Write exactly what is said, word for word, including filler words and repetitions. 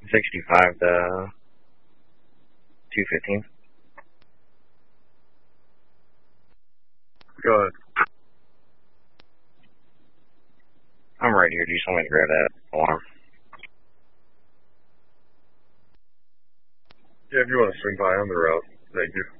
sixty-five to two fifteen. Go ahead. I'm right here. Do you just want me to grab that alarm? Yeah, if you want to swing by on the route, thank you.